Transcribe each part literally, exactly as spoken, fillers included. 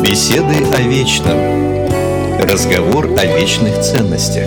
Беседы о вечном. Разговор о вечных ценностях.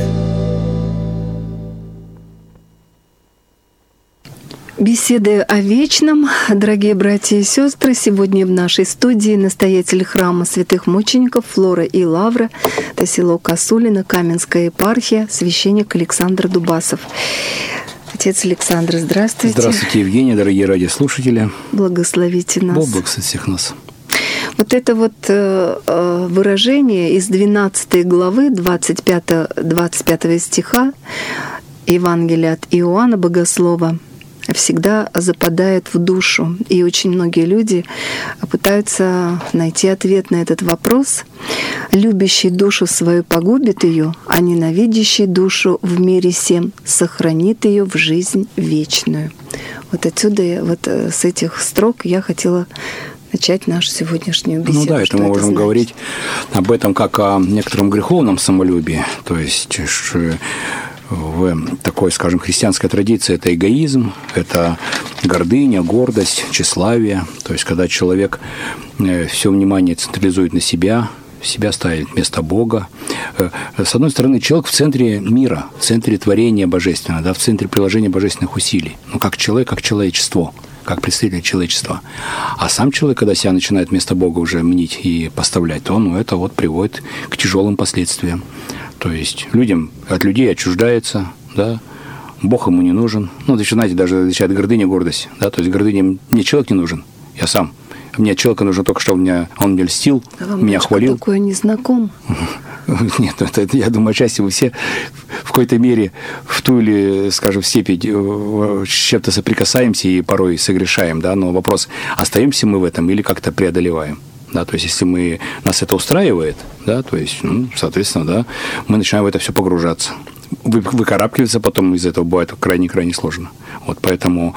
Беседы о вечном. Дорогие братья и сестры, сегодня в нашей студии настоятель храма святых мучеников Флора и Лавра, это село Косулино, Каменская епархия, священник Александр Дубасов. Отец Александр, здравствуйте. Здравствуйте, Евгения, дорогие радиослушатели. Благословите нас. Бог благословит всех нас. Вот это вот выражение из двенадцатой главы двадцать пятого, двадцать пятого стиха Евангелия от Иоанна Богослова всегда западает в душу. И очень многие люди пытаются найти ответ на этот вопрос. «Любящий душу свою погубит ее, а ненавидящий душу в мире сем сохранит ее в жизнь вечную». Вот отсюда, вот с этих строк я хотела начать нашу сегодняшнюю беседу. Ну да, это мы можем значит? говорить об этом как о некотором греховном самолюбии. То есть в такой, скажем, христианской традиции это эгоизм, это гордыня, гордость, тщеславие. То есть когда человек все внимание централизует на себя, себя ставит вместо Бога. С одной стороны, человек в центре мира, в центре творения божественного, да, в центре приложения божественных усилий. Ну, как человек, как человечество, как представитель человечества. А сам человек, когда себя начинает вместо Бога уже мнить и поставлять, то ну, это вот приводит к тяжелым последствиям. То есть людям, от людей отчуждается, да, Бог ему не нужен. Ну, начинаете даже отличать гордыню, гордость. Да, то есть гордыня, мне человек не нужен, я сам. Мне от человека нужно только, чтобы меня, он меня льстил, а меня хвалил. Такое не знаком. Нет, это, это, я думаю, отчасти мы все в какой-то мере в ту или, скажем, степень с чем-то соприкасаемся и порой согрешаем, да, но вопрос, остаемся мы в этом или как-то преодолеваем. Да, то есть, если мы, нас это устраивает, да, то есть, ну, соответственно, да, мы начинаем в это все погружаться. Вы, выкарабкиваться потом из этого бывает крайне-крайне сложно. Вот поэтому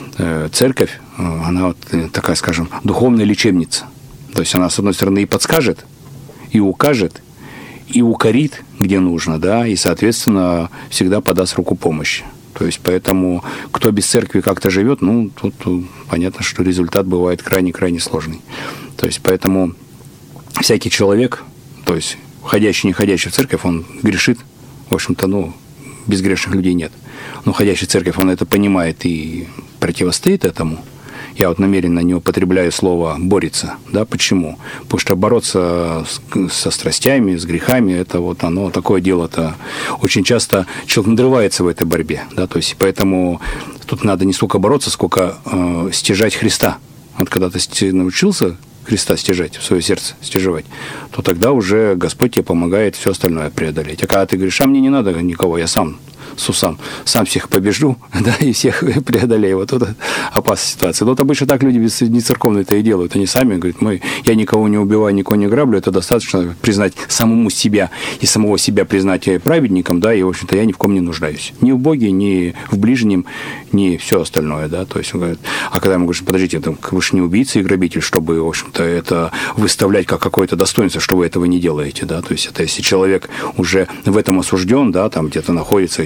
э, церковь, э, она вот такая, скажем, духовная лечебница. То есть, она, с одной стороны, и подскажет, и укажет, и укорит, где нужно, да, и, соответственно, всегда подаст руку помощи. То есть, поэтому, кто без церкви как-то живет, ну, тут понятно, что результат бывает крайне-крайне сложный. То есть, поэтому всякий человек, то есть, ходящий, не ходящий в церковь, он грешит. В общем-то, ну, безгрешных людей нет. Но ходящий в церковь, он это понимает и противостоит этому. Я вот намеренно не употребляю слово «борется». Да, почему? Потому что бороться со страстями, с грехами, это вот оно, такое дело-то очень часто человек надрывается в этой борьбе. Да, то есть, поэтому тут надо не столько бороться, сколько э, стяжать Христа. Вот когда ты научился Христа стяжать, в свое сердце стяжевать, то тогда уже Господь тебе помогает все остальное преодолеть. А когда ты говоришь, а мне не надо никого, я сам сусам, сам всех побежду, да, и всех преодолею. Вот это опасная ситуация. Но вот обычно так люди не церковные-то и делают. Они сами говорят, мы, я никого не убиваю, никого не граблю, это достаточно признать самому себя и самого себя признать праведником, да, и, в общем-то, я ни в ком не нуждаюсь. Ни в Боге, ни в ближнем, ни все остальное, да. То есть, он говорит, а когда ему говорят, подождите, там, вы же не убийца и грабитель, чтобы, в общем-то, это выставлять как какое-то достоинство, что вы этого не делаете, да. То есть, это если человек уже в этом осужден, да, там где-то находится,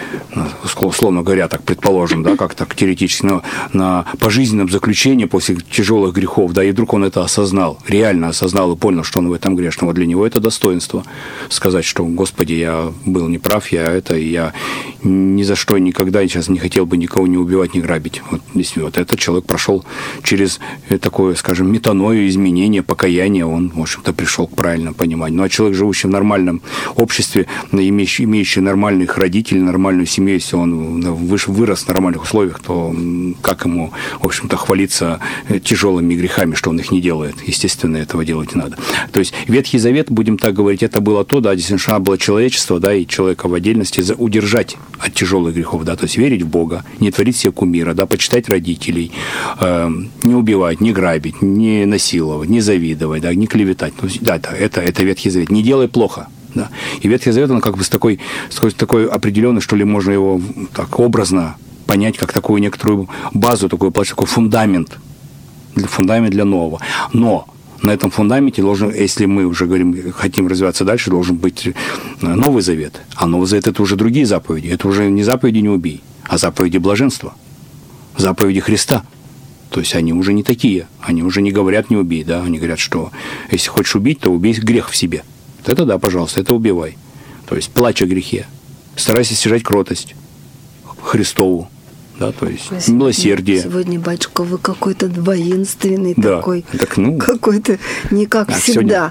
условно говоря, так предположим, да, как так теоретически, но на пожизненном заключении после тяжелых грехов, да, и вдруг он это осознал, реально осознал и понял, что он в этом грешный, вот для него это достоинство сказать, что, Господи, я был неправ, я это, я ни за что никогда сейчас не хотел бы никого не убивать, не грабить. Вот, вот этот человек прошел через такое, скажем, метаною, изменение, покаяние, он, в общем-то, пришел к правильному пониманию. Ну, а человек, живущий в нормальном обществе, имеющий, имеющий нормальных родителей, нормальную семью, если он вырос в нормальных условиях, то как ему, в общем-то, хвалиться тяжелыми грехами, что он их не делает? Естественно, этого делать не надо. То есть Ветхий Завет, будем так говорить, это было то, да, действительно было человечество, да, и человека в отдельности удержать от тяжелых грехов, да, то есть верить в Бога, не творить себе кумира, да, почитать родителей, э, не убивать, не грабить, не насиловать, не завидовать, да, не клеветать. То есть, да, это, это, это Ветхий Завет. Не делай плохо. Да. И Ветхий Завет, он как бы с такой, с такой определенной, что ли, можно его так образно понять, как такую некоторую базу, такой, такой фундамент, фундамент для нового. Но на этом фундаменте должен, если мы уже говорим, хотим развиваться дальше, должен быть Новый Завет. А Новый Завет – это уже другие заповеди. Это уже не заповеди «не убей», а заповеди блаженства, заповеди Христа. То есть они уже не такие, они уже не говорят «не убей», да, они говорят, что если хочешь убить, то убей грех в себе. Вот это да, пожалуйста, это убивай. То есть плачь о грехе, старайся стяжать кротость Христову, да, то есть сегодня, милосердие. Сегодня, батюшка, вы какой-то воинственный да, такой, так, ну, какой-то не как так, всегда.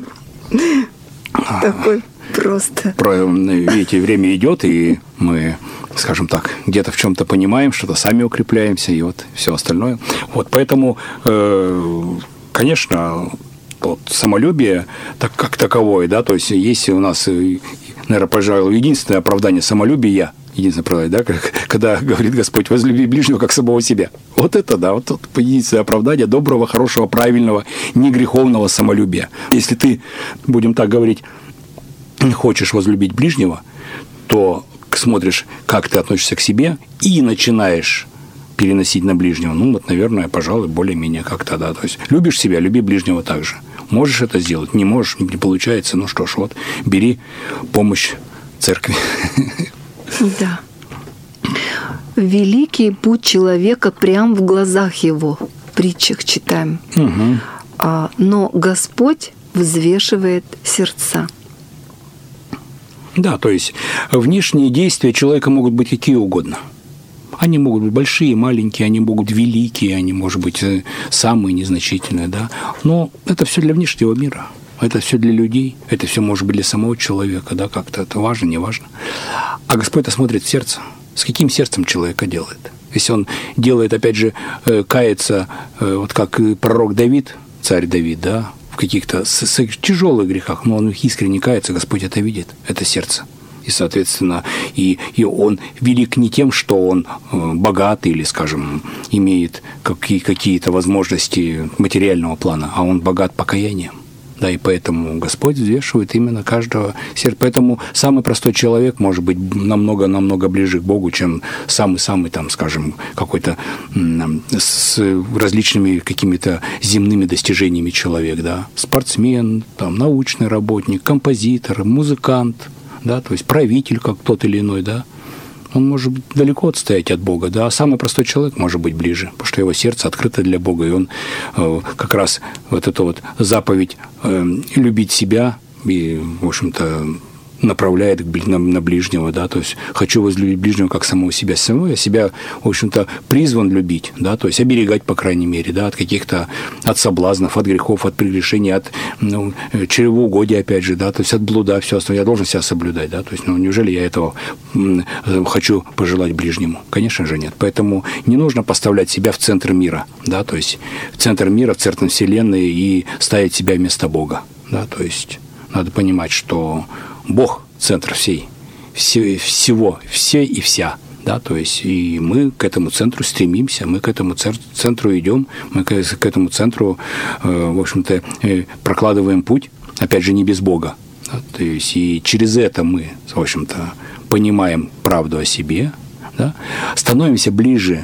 Такой просто. Видите, время идет, и мы, скажем так, где-то в чем-то понимаем, что-то сами укрепляемся, и вот все остальное. Вот поэтому, конечно, вот самолюбие так, как таковое, да, то есть если у нас, наверное, пожалуй, единственное оправдание самолюбия, единственное оправдание, да, когда говорит Господь: возлюби ближнего как самого себя. Вот это, да, вот это единственное оправдание доброго, хорошего, правильного, негреховного самолюбия. Если ты, будем так говорить, хочешь возлюбить ближнего, то смотришь, как ты относишься к себе, и начинаешь переносить на ближнего. Ну, вот, наверное, пожалуй, более-менее как-то, да. То есть любишь себя, люби ближнего также. Можешь это сделать, не можешь, не получается. Ну что ж, вот, бери помощь церкви. Да. Великий путь человека прям в глазах его. В притчах читаем. Угу. А, но Господь взвешивает сердца. Да, то есть внешние действия человека могут быть какие угодно. Они могут быть большие, маленькие, они могут быть великие, они, может быть, самые незначительные, да. Но это все для внешнего мира. Это все для людей, это все может быть для самого человека, да, как-то это важно, не важно. А Господь-то смотрит в сердце. С каким сердцем человека делает? Если он делает, опять же, кается, вот как пророк Давид, царь Давид, да, в каких-то тяжелых грехах, но он их искренне кается, Господь это видит, это сердце. И, соответственно, и, и он велик не тем, что он богат или, скажем, имеет какие, какие-то возможности материального плана, а он богат покаянием. Да, и поэтому Господь взвешивает именно каждого сердца. Поэтому самый простой человек может быть намного-намного ближе к Богу, чем самый-самый, там, скажем, какой-то с различными какими-то земными достижениями человек, да. Спортсмен, там, научный работник, композитор, музыкант, да, то есть правитель, как тот или иной, да. Он может далеко отстоять от Бога, да, а самый простой человек может быть ближе, потому что его сердце открыто для Бога, и он э, как раз вот эту вот заповедь э, любить себя и, в общем-то, направляет на, на ближнего, да, то есть хочу возлюбить ближнего как самого себя. Самого я себя, в общем-то, призван любить, да, то есть оберегать, по крайней мере, да, от каких-то, от соблазнов, от грехов, от прегрешений, от ну, чревоугодия, опять же, да, то есть от блуда, все остальное. Я должен себя соблюдать, да, то есть, ну, неужели я этого хочу пожелать ближнему? Конечно же нет. Поэтому не нужно поставлять себя в центр мира, да, то есть в центр мира, в центр вселенной и ставить себя вместо Бога, да, то есть надо понимать, что Бог – центр всей, все, всего, все и вся, да, то есть и мы к этому центру стремимся, мы к этому центру идем, мы к этому центру, в общем-то, прокладываем путь, опять же, не без Бога, да, то есть и через это мы, в общем-то, понимаем правду о себе, да, становимся ближе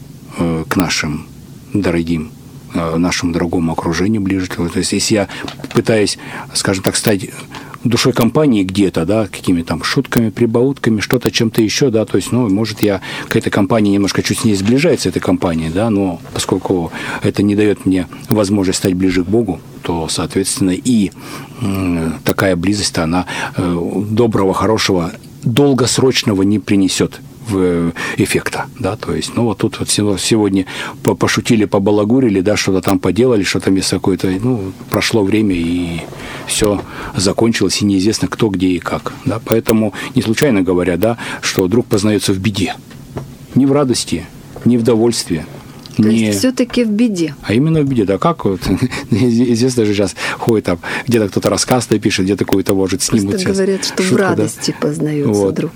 к нашим дорогим, нашему дорогому окружению ближе. То есть если я пытаюсь, скажем так, стать душой компании где-то, да, какими-то там шутками, прибаутками, что-то, чем-то еще, да, то есть, ну, может, я к этой компании немножко чуть с ней сближаюсь, этой компанией, да, но поскольку это не дает мне возможность стать ближе к Богу, то, соответственно, и э, такая близость, она э, доброго, хорошего, долгосрочного не принесет в эффекта, да, то есть, ну, вот тут вот сегодня пошутили, побалагурили, да, что-то там поделали, что-то вместо какой-то, ну, прошло время, и все закончилось, и неизвестно кто, где и как, да, поэтому не случайно говоря, да, что друг познается в беде, не в радости, не в довольстве, то не... есть все-таки в беде. А именно в беде, да, как вот, известно же сейчас ходит там, где-то кто-то рассказ пишет, где-то какой-то, может, снимут. Просто говорят, что шутку, в радости да? познается вот. Друг.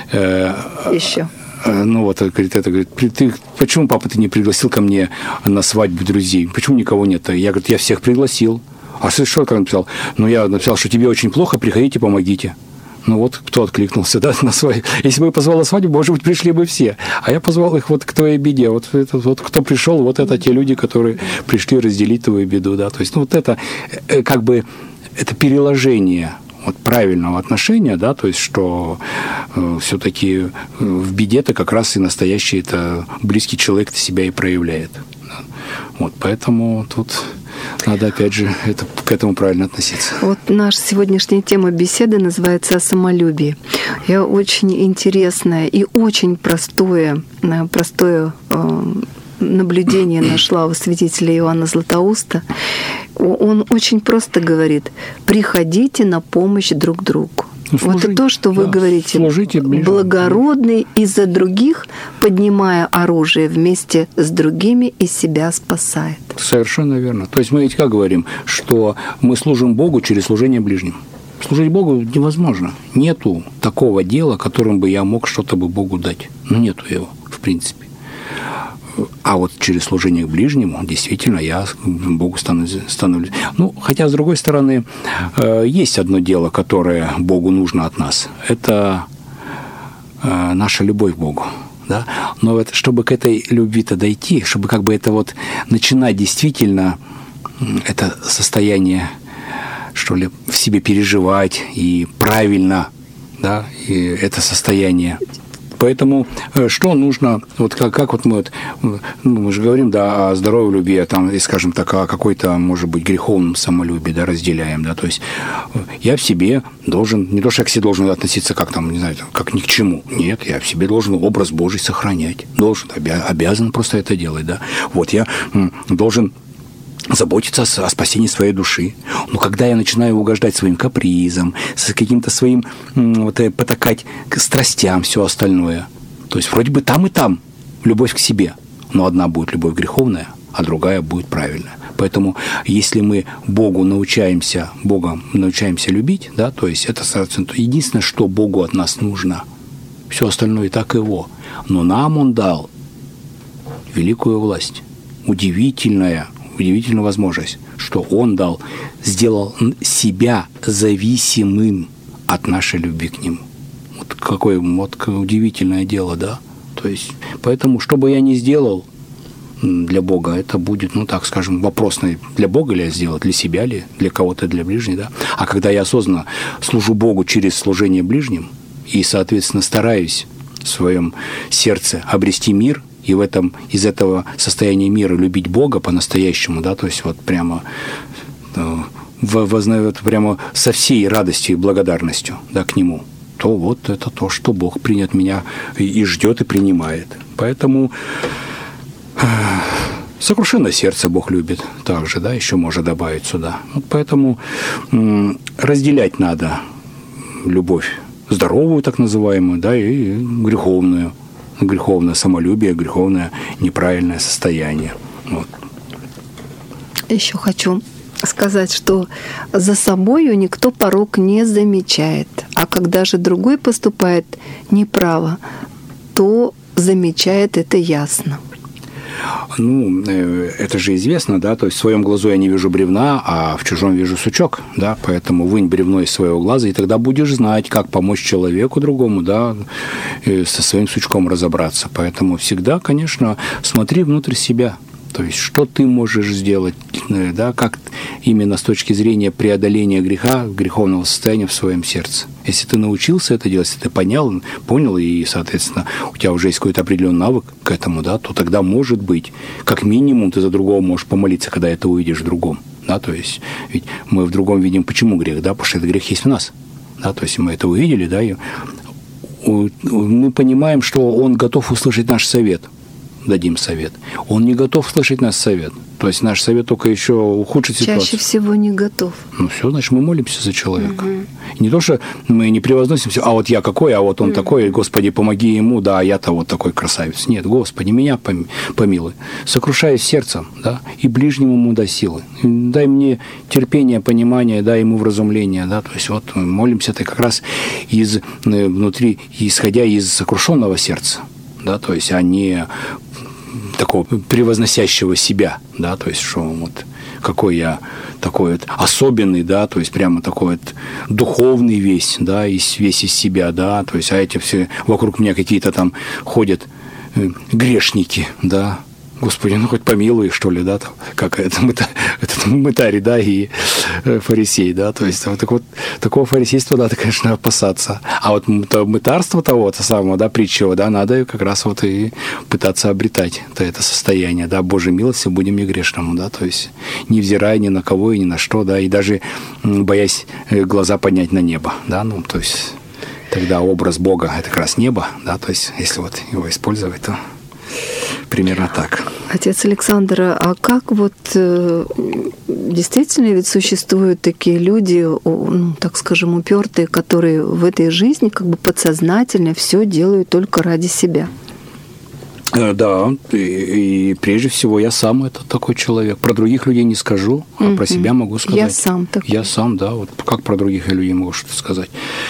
Еще. Ну вот, говорит, это, говорит, ты, почему, папа, ты не пригласил ко мне на свадьбу друзей? Почему никого нет? Я, говорит, я всех пригласил. А что, как написал? Ну, я написал, что тебе очень плохо, приходите, помогите. Ну вот, кто откликнулся, да, на свадьбу. Если бы я позвал на свадьбу, может быть, пришли бы все. А я позвал их вот к твоей беде. Вот, это, вот кто пришел, вот это те люди, которые пришли разделить твою беду, да. То есть, ну, вот это как бы, это переложение вот правильного отношения, да, то есть, что э, все-таки в беде-то как раз и настоящий это близкий человек себя и проявляет. Да. Вот, поэтому тут надо, опять же, это, к этому правильно относиться. Вот наша сегодняшняя тема беседы называется «О самолюбии». Я очень интересное и очень простое, простое наблюдение нашла у святителя Иоанна Златоуста. Он очень просто говорит: приходите на помощь друг другу. Ну, служить, вот то, что вы да, говорите, благородный и за других, поднимая оружие вместе с другими, и себя спасает. Совершенно верно. То есть мы ведь как говорим, что мы служим Богу через служение ближним. Служить Богу невозможно. Нету такого дела, которым бы я мог что-то бы Богу дать. Ну, нету его, в принципе. А вот через служение к ближнему действительно я Богу становлюсь. Ну, хотя, с другой стороны, есть одно дело, которое Богу нужно от нас. Это наша любовь к Богу. Да? Но это, чтобы к этой любви-то дойти, чтобы как бы это вот начинать действительно это состояние, что ли, в себе переживать и правильно, да, и это состояние. Поэтому что нужно, вот как, как вот мы, вот, ну, мы же говорим, да, о здоровой любви, а там, скажем так, о какой-то, может быть, греховном самолюбии, да, разделяем, да, то есть я в себе должен, не то, что я к себе должен относиться как там, не знаю, как ни к чему, нет, я в себе должен образ Божий сохранять, должен, обязан просто это делать, да, вот я должен заботиться о спасении своей души. Но когда я начинаю угождать своим капризам, с каким-то своим, вот, потакать к страстям, все остальное, то есть вроде бы там и там любовь к себе, но одна будет любовь греховная, а другая будет правильная. Поэтому если мы Богу научаемся, Бога научаемся любить, да, то есть это единственное, что Богу от нас нужно. Все остальное и так его. Но нам Он дал великую власть, удивительная, удивительную возможность, что Он дал, сделал себя зависимым от нашей любви к Нему. Вот какое вот удивительное дело, да? То есть, поэтому, что бы я ни сделал для Бога, это будет, ну, так скажем, вопросный для Бога ли я сделал, для себя ли, для кого-то, для ближнего, да? А когда я осознанно служу Богу через служение ближним и, соответственно, стараюсь в своем сердце обрести мир, и в этом, из этого состояния мира любить Бога по-настоящему, да, то есть вот прямо, вот прямо со всей радостью и благодарностью, да, к Нему, то вот это то, что Бог принят меня и ждет, и принимает. Поэтому сокрушенное сердце Бог любит также, да, еще можно добавить сюда. Вот поэтому разделять надо любовь здоровую, так называемую, да, и греховную. Греховное самолюбие, греховное неправильное состояние. Вот. Еще хочу сказать, что за собою никто порок не замечает. А когда же другой поступает неправо, то замечает это ясно. Ну, это же известно, да, то есть в своем глазу я не вижу бревна, а в чужом вижу сучок, да, поэтому вынь бревно из своего глаза, и тогда будешь знать, как помочь человеку другому, да, со своим сучком разобраться. Поэтому всегда, конечно, смотри внутрь себя. То есть, что ты можешь сделать, да, как именно с точки зрения преодоления греха, греховного состояния в своем сердце. Если ты научился это делать, если ты понял, понял, и, соответственно, у тебя уже есть какой-то определенный навык к этому, да, то тогда, может быть, как минимум ты за другого можешь помолиться, когда это увидишь в другом. Да, то есть, ведь мы в другом видим, почему грех, да, потому что этот грех есть в нас. Да, то есть, мы это увидели, да, и мы понимаем, что он готов услышать наш совет. Дадим совет. Он не готов слышать наш совет. То есть наш совет только еще ухудшит ситуацию. Чаще всего не готов. Ну все, значит, мы молимся за человека. Угу. Не то, что мы не превозносимся, а вот я какой, а вот он угу. такой, Господи, помоги ему, да, а я-то вот такой красавец. Нет, Господи, меня помилуй. Сокрушаясь сердцем, да, и ближнему ему дай силы. Дай мне терпение, понимание, дай ему вразумление, да, то есть вот молимся-то как раз из внутри, исходя из сокрушенного сердца, да, то есть, а не такого превозносящего себя, да, то есть, что вот какой я такой вот особенный, да, то есть прямо такой вот духовный весь, да, весь из себя, да, то есть, а эти все вокруг меня какие-то там ходят грешники, да, Господи, ну хоть помилуй, что ли, да, там, как это, этот мытарь, да, и фарисей, да, то есть вот, так вот такого фарисейства надо, конечно, опасаться. А вот мытарство того-то самого, да, притчего, да, надо как раз вот и пытаться обретать то это состояние, да, Божьей милости будем и грешному, да, то есть невзирая ни на кого и ни на что, да, и даже боясь глаза поднять на небо, да, ну, то есть тогда образ Бога – это как раз небо, да, то есть если вот его использовать, то примерно так. Отец Александр, а как вот действительно ведь существуют такие люди, ну, так скажем, упертые, которые в этой жизни как бы подсознательно все делают только ради себя? Да, и, и прежде всего я сам это такой человек. Про других людей не скажу, а mm-hmm. про себя могу сказать. Я сам такой. Я сам, да, вот как про других людей могу что-то сказать.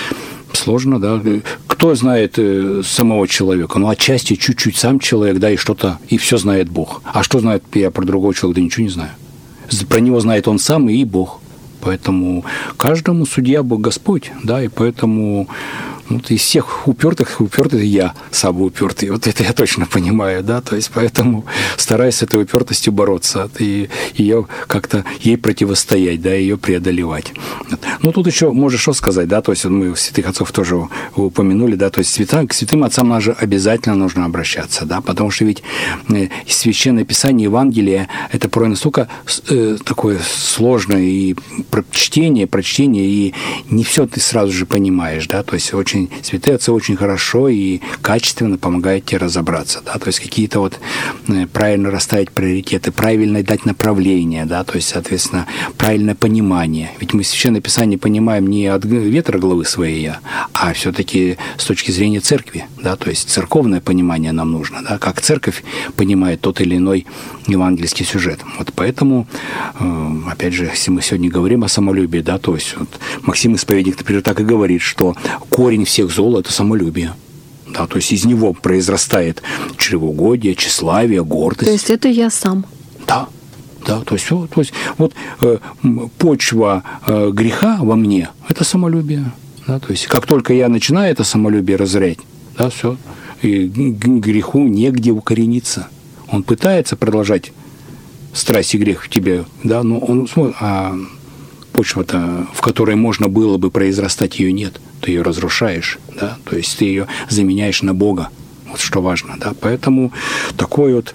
Сложно, да. Кто знает самого человека? Ну, отчасти чуть-чуть сам человек, да, и что-то, и все знает Бог. А что знает я про другого человека? Да ничего не знаю. Про него знает он сам и Бог. Поэтому каждому судья Бог Господь, да, и поэтому вот из всех упертых, упертый я самый упертый. Вот это я точно понимаю, да, то есть поэтому стараюсь с этой упертостью бороться и ее как-то ей противостоять, да, ее преодолевать. Ну, тут еще можно что сказать, да, то есть мы святых отцов тоже упомянули, да, то есть святым, к святым отцам же обязательно нужно обращаться, да, потому что ведь Священное Писание, Евангелие, это порой настолько э, такое сложное и чтение, прочтение, и не все ты сразу же понимаешь, да, то есть очень святые отцы очень хорошо и качественно помогают тебе разобраться, да, то есть какие-то вот правильно расставить приоритеты, правильно дать направление, да, то есть, соответственно, правильное понимание. Ведь мы Священное Писание понимаем не от ветра головы своей, а все-таки с точки зрения церкви, да, то есть церковное понимание нам нужно, да, как церковь понимает тот или иной евангельский сюжет. Вот поэтому, опять же, если мы сегодня говорим о самолюбии, да, то есть вот Максим Исповедник, например, так и говорит, что корень всех зол – это самолюбие. Да, то есть из него произрастает чревоугодие, тщеславие, гордость. То есть это я сам. Да, да, то есть, то есть вот э, почва э, греха во мне – это самолюбие. Да, то есть как только я начинаю это самолюбие разорять, да, все, и греху негде укорениться. Он пытается продолжать страсть и грех в тебе, да, но он смотрит, а почва-то, в которой можно было бы произрастать, ее нет. Ты ее разрушаешь, да, то есть ты ее заменяешь на Бога, вот что важно, да, поэтому такой вот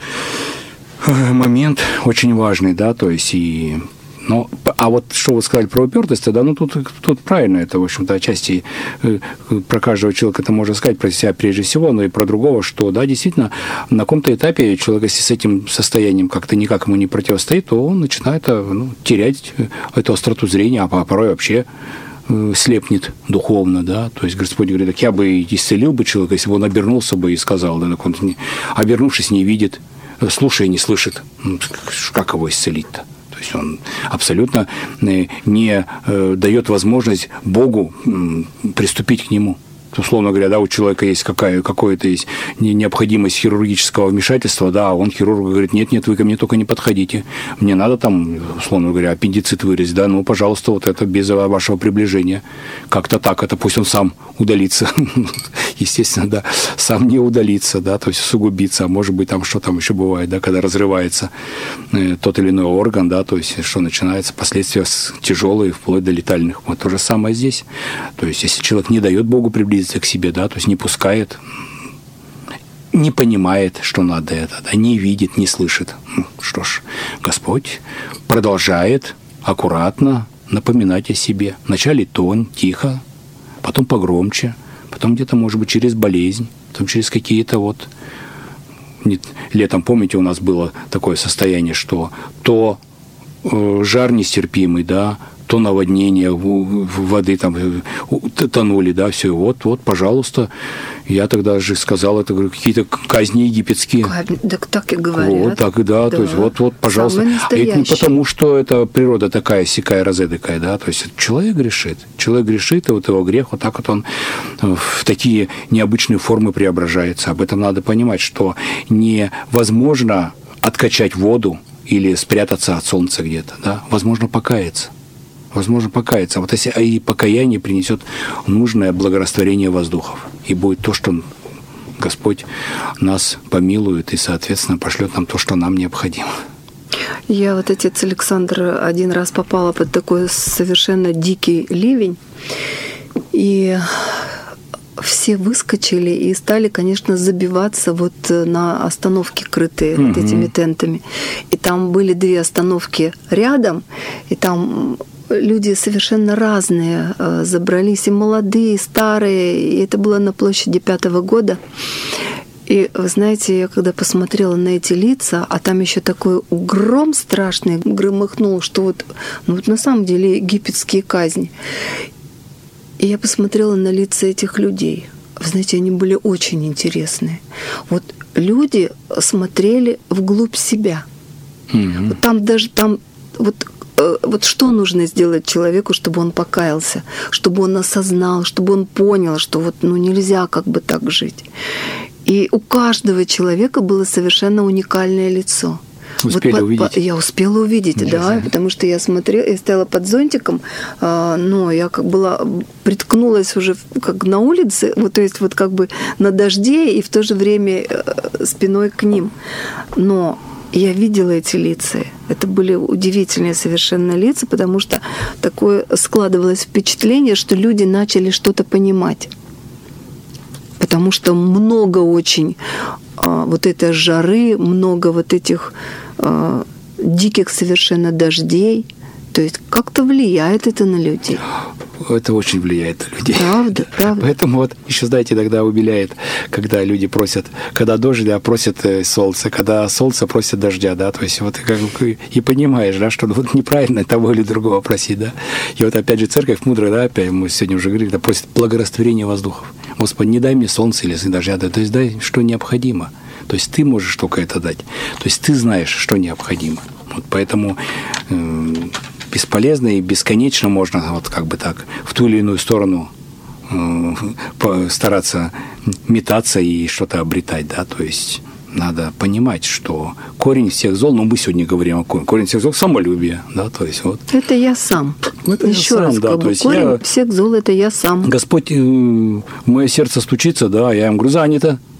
момент очень важный, да, то есть и, ну, а вот что вы сказали про упертость, да, ну тут, тут правильно, это, в общем-то, отчасти про каждого человека это можно сказать, про себя прежде всего, но и про другого, что, да, действительно, на каком-то этапе человек, если с этим состоянием как-то никак ему не противостоит, то он начинает, ну, терять эту остроту зрения, а порой вообще слепнет духовно, да, то есть Господь говорит, так я бы исцелил бы человека, если бы он обернулся бы и сказал, да, он, обернувшись, не видит, слушая, не слышит, как его исцелить-то? То есть он абсолютно не дает возможность Богу приступить к нему. Условно говоря, да, у человека есть какая, какое-то есть необходимость хирургического вмешательства, да, а он хирургу говорит, нет-нет, вы ко мне только не подходите, мне надо там, условно говоря, аппендицит вырезать, да, ну, пожалуйста, вот это без вашего приближения. Как-то так, это пусть он сам удалится. Естественно, да, сам не удалится, да, то есть усугубится, а может быть, там что там еще бывает, да, когда разрывается тот или иной орган, да, то есть что начинается, последствия тяжелые, вплоть до летальных. Вот то же самое здесь. То есть если человек не дает Богу приблизиться к себе, да, то есть не пускает, не понимает, что надо это, да, не видит, не слышит. Ну, что ж, Господь продолжает аккуратно напоминать о себе. Вначале тон, тихо, потом погромче, потом где-то, может быть, через болезнь, потом через какие-то вот... Летом, помните, у нас было такое состояние, что то э, жар нестерпимый, да, то наводнение, воды там тонули, да, все, вот, вот, пожалуйста. Я тогда же сказал, это, говорю, какие-то казни египетские. Так так и говорят. Вот, так и да, да. То есть, вот, вот, пожалуйста. Это не потому, что это природа такая, сякая, разэдакая, да, то есть человек грешит. Человек грешит, и вот его грех, вот так вот он в такие необычные формы преображается. Об этом надо понимать, что невозможно откачать воду или спрятаться от солнца где-то, да, возможно покаяться. Возможно, покаяться. Вот если и покаяние принесет нужное благорастворение воздухов. И будет то, что Господь нас помилует и, соответственно, пошлет нам то, что нам необходимо. Я вот, отец Александр, один раз попала под такой совершенно дикий ливень, и все выскочили и стали, конечно, забиваться вот на остановки, крытые угу. вот этими тентами. И там были две остановки рядом, и там люди совершенно разные забрались, и молодые, и старые, и это было на площади Пятого года. И вы знаете, я когда посмотрела на эти лица, а там еще такой гром страшный громыхнул, что вот, ну вот на самом деле египетские казни. И я посмотрела на лица этих людей. Вы знаете, они были очень интересные. Вот люди смотрели вглубь себя. Mm-hmm. Вот там даже там вот вот что нужно сделать человеку, чтобы он покаялся, чтобы он осознал, чтобы он понял, что вот ну нельзя как бы так жить. И у каждого человека было совершенно уникальное лицо. Успели вот, увидеть? Я успела увидеть, Интересно. да, потому что я смотрела, я стояла под зонтиком, но я как была, приткнулась уже как на улице, вот, то есть вот как бы на дожде и в то же время спиной к ним. Но я видела эти лица. Это были удивительные совершенно лица, потому что такое складывалось впечатление, что люди начали что-то понимать. Потому что много очень а, вот этой жары, много вот этих а, диких совершенно дождей. То есть как-то влияет это на людей. Это очень влияет на людей. Правда, правда. Поэтому вот еще, знаете, иногда умиляет, когда люди просят, когда дождь, да, просят солнце, когда солнце просят дождя, да, то есть вот как, и понимаешь, да, что вот неправильно того или другого просить, да. И вот опять же церковь мудрая, да, опять мы сегодня уже говорили, да, просит благорастворения воздухов. Господи, не дай мне солнца или дождя, да, то есть дай, что необходимо. То есть ты можешь только это дать. То есть ты знаешь, что необходимо. Вот поэтому э, бесполезно и бесконечно можно вот как бы так в ту или иную сторону э, стараться метаться и что-то обретать, да, то есть надо понимать, что корень всех зол, ну мы сегодня говорим о корне, корень всех зол – самолюбие, да, то есть вот. Это я сам. Это Еще я раз, сам, да, как то бы, есть корень я, всех зол – это я сам. Господь, э, мое сердце стучится, да, я ему говорю, занято.